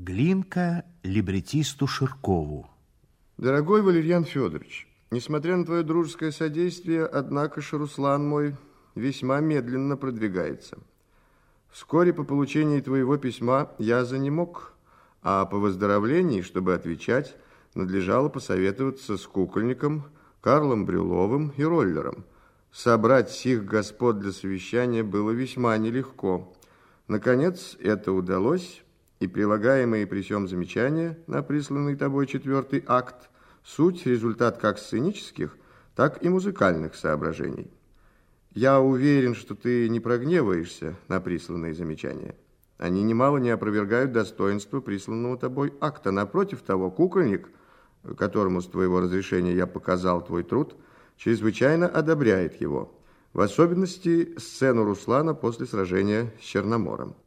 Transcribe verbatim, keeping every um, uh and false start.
Глинка либретисту Ширкову. Дорогой Валерьян Федорович, несмотря на твое дружеское содействие, однако же Руслан мой весьма медленно продвигается. Вскоре по получении твоего письма я занемог, а по выздоровлении, чтобы отвечать, надлежало посоветоваться с кукольником Карлом Брюловым и Роллером. Собрать сих господ для совещания было весьма нелегко. Наконец, это удалось, и прилагаемые при сём замечания на присланный тобой четвертый акт суть результат как сценических, так и музыкальных соображений. Я уверен, что ты не прогневаешься на присланные замечания. Они немало не опровергают достоинства присланного тобой акта. Напротив того, кукольник, которому с твоего разрешения я показал твой труд, чрезвычайно одобряет его, в особенности сцену Руслана после сражения с Черномором.